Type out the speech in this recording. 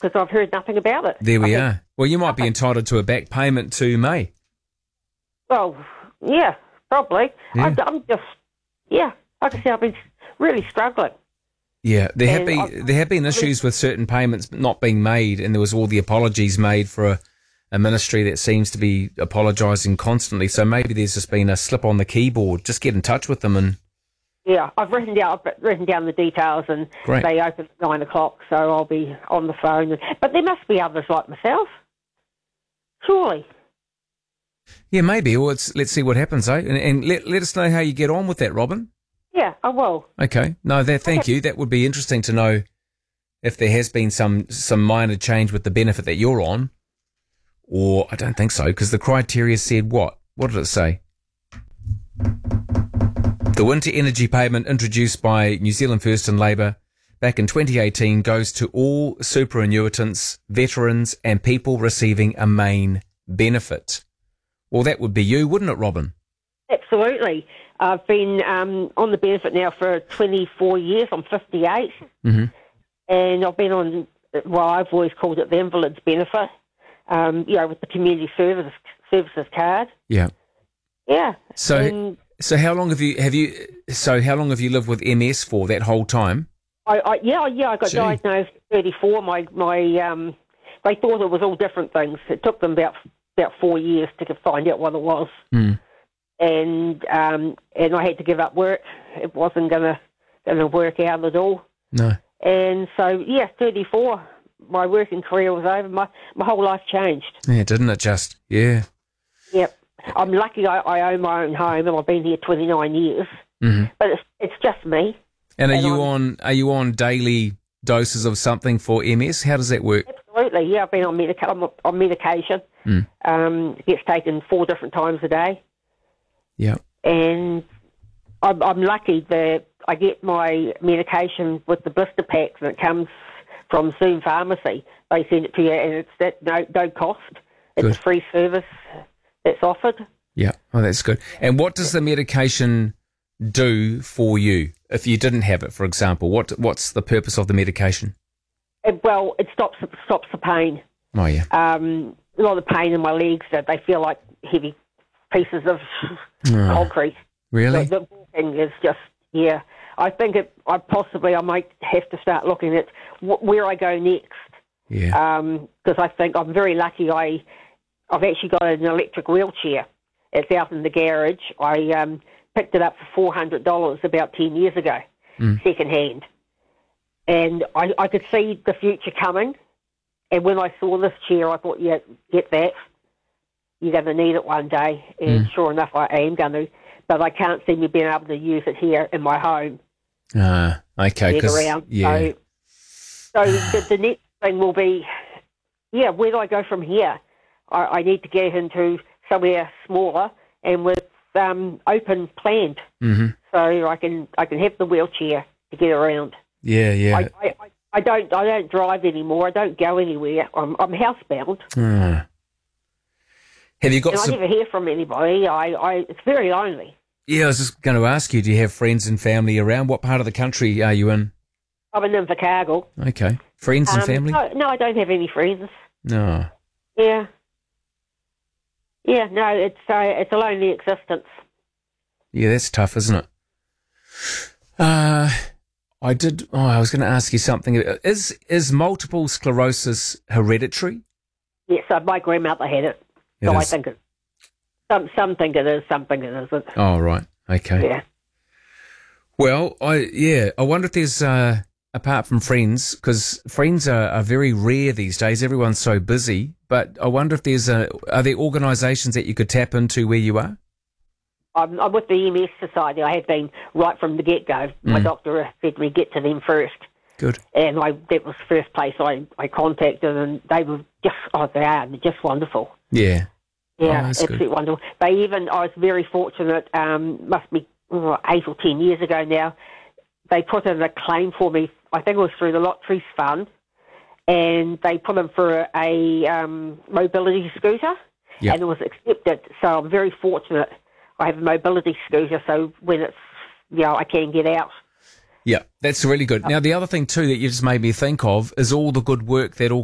because I've heard nothing about it. There we are. Well, you might be entitled to a back payment to May. Well, yeah, probably. Yeah. I'm just, like I said, I've been really struggling. Yeah, there have been issues with certain payments not being made, and there was all the apologies made for a ministry that seems to be apologising constantly. So maybe there's just been a slip on the keyboard. Just get in touch with them and... Yeah, I've written down the details, and Great. They open at 9 o'clock, so I'll be on the phone. But there must be others like myself, surely. Yeah, maybe. Well, let's see what happens, eh? And let us know how you get on with that, Robin. Yeah, I will. Okay. No, thank you. That would be interesting to know if there has been some minor change with the benefit that you're on. Or I don't think so, because the criteria said what? What did it say? The winter energy payment introduced by New Zealand First and Labour back in 2018 goes to all superannuitants, veterans and people receiving a main benefit. Well, that would be you, wouldn't it, Robin? Absolutely. I've been on the benefit now for 24 years. I'm 58. Mm-hmm. And I've been on, well, I've always called it the invalid's benefit, with the community services card. Yeah. Yeah. So how long have you lived with MS for, that whole time? I got diagnosed at 34. They thought it was all different things. It took them about 4 years to find out what it was. Mm. And I had to give up work. It wasn't gonna work out at all. No. And so 34. My working career was over. My whole life changed. Yeah, didn't it just? Yeah. Yep. I'm lucky I own my own home, and I've been here 29 years. Mm-hmm. But it's just me. And are you on daily doses of something for MS? How does that work? Absolutely. Yeah, I've been on medication. Mm. It gets taken 4 different times a day. Yeah. And I'm lucky that I get my medication with the blister packs, and it comes from Zoom Pharmacy. They send it to you, and it's at no cost. It's Good. a free service that's offered. Yeah. Oh, that's good. And what does the medication do for you if you didn't have it, for example? What's the purpose of the medication? It stops the pain. Oh, yeah. A lot of pain in my legs, that they feel like heavy pieces of concrete. Really? The walking is just, I think I might have to start looking at where I go next. Yeah. Because I think I'm very lucky. I've actually got an electric wheelchair. It's out in the garage. I picked it up for $400 about 10 years ago, second hand. And I could see the future coming. And when I saw this chair, I thought, get that. You're going to need it one day. And sure enough, I am going to. But I can't see me being able to use it here in my home. Okay. Around. Yeah. So the next thing will be, where do I go from here? I need to get into somewhere smaller and with open planned, so I can have the wheelchair to get around. Yeah. I don't drive anymore. I don't go anywhere. I'm housebound. Have you got? And I never hear from anybody. It's very lonely. Yeah, I was just going to ask you. Do you have friends and family around? What part of the country are you in? I'm in Invercargill. Okay, friends and family. No, I don't have any friends. No. Yeah. Yeah, no, it's a lonely existence. Yeah, that's tough, isn't it? I was going to ask you something. Is multiple sclerosis hereditary? Yes, my grandmother had it. So I think it. Some think it is, some think it isn't. Oh, right. Okay. Yeah. Well, I wonder if there's apart from friends, because friends are very rare these days. Everyone's so busy. But I wonder if are there organisations that you could tap into where you are? I'm with the EMS Society. I have been right from the get-go. My doctor said we get to them first. Good. And that was the first place I contacted, and they were they're just wonderful. Yeah. Yeah, absolutely wonderful. I was very fortunate, must be 8 or 10 years ago now, they put in a claim for me, I think it was through the Lotteries Fund, and they put in for a mobility scooter, and it was accepted. So I'm very fortunate. I have a mobility scooter, so when it's, I can get out. Yeah, that's really good. Now, the other thing too that you just made me think of is all the good work that